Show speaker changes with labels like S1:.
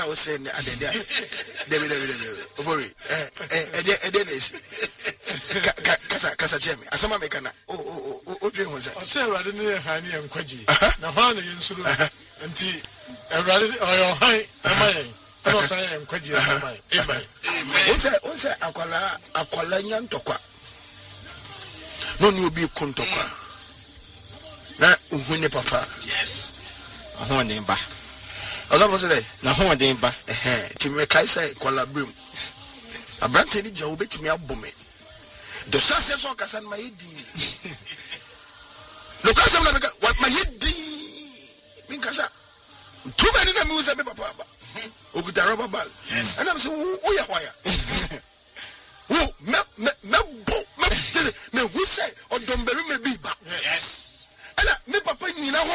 S1: was saying David Ovori Edenis Casa Jemmy asama meka na o dwe ho say
S2: o say Awurade ne hani enkwaji na ho na yensuru nti Awurade oyo han amaye no say enkwaji asama amen
S1: o say akwala nyantokwa no ni obi kontokwa na uhune papa
S3: yes ho ne ba
S1: oga bosele
S3: na ho de ba
S1: ti me kai say kwala brim abrante ni je obetimi abome do sase so kasa na yedi no kasa na beka what my yedi min kasa too many na me say me papa ba okuta rubber ball and I'm say wo ya waya wo me who say odomberi me bi ba
S3: yes
S1: ala me papa nyina